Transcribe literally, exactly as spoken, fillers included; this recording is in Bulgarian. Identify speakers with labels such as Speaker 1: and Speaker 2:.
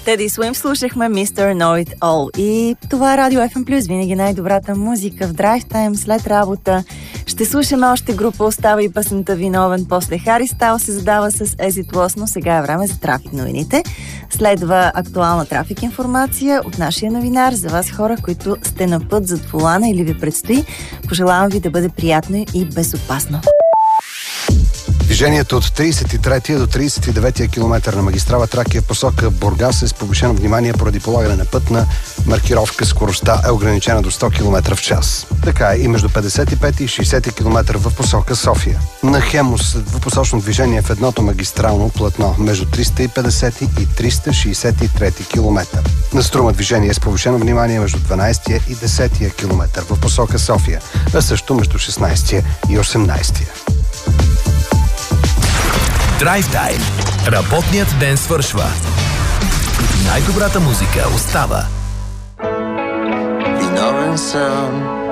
Speaker 1: Teddy Swims слушахме мистер Know It All. И това е Радио Еф Ем Плюс, винаги най-добрата музика в драйв тайм след работа. Ще слушаме още група Остава и песента Виновен. После Хари Стайл се задава с As It Was, но сега е време за трафик новините. Следва актуална трафик информация от нашия новинар за вас, хора, които сте на път зад волана или ви предстои. Пожелавам ви да бъде приятно и безопасно.
Speaker 2: Движението от тридесет и третия до тридесет и деветия километър на магистрала Тракия в посока Бургас е с повишено внимание поради полагане на пътна маркировка. Скоростта е ограничена до сто километра в час. Така е и между петдесет и пети и шейсети километър в посока София. На Хемус двупосочно движение в едното магистрално платно между триста и петдесети и триста шейсет и трети километър. На Струма движение с повишено внимание между дванадесетия и десетия километър в посока София, а също между шестнадесетия и осемнадесетия.
Speaker 3: Драйв тайм. Работният ден свършва. Най-добрата музика остава.
Speaker 4: Виновен съм